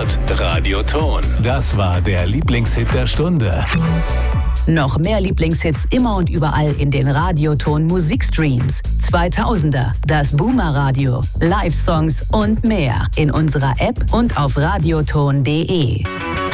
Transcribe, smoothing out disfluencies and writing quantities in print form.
Hit-Newsletter Radioton. Das war der Lieblingshit der Stunde. Noch mehr Lieblingshits immer und überall in den Radioton Musikstreams. 2000er, das Boomer Radio, Live-Songs und mehr in unserer App und auf radioton.de.